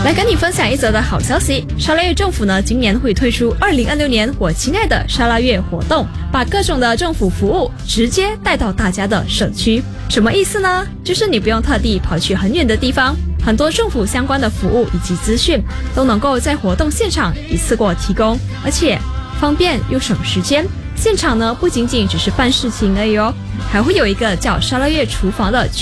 来跟你分享一则的好消息，沙拉越政府呢今年会推出2026年我亲爱的沙拉越活动，把各种的政府服务直接带到大家的社区。什么意思呢？就是你不用特地跑去很远的地方，很多政府相关的服务以及资讯都能够在活动现场一次过提供，而且方便又省时间。现场呢不仅仅只是办事情而已哦，还会有一个叫沙拉越厨房的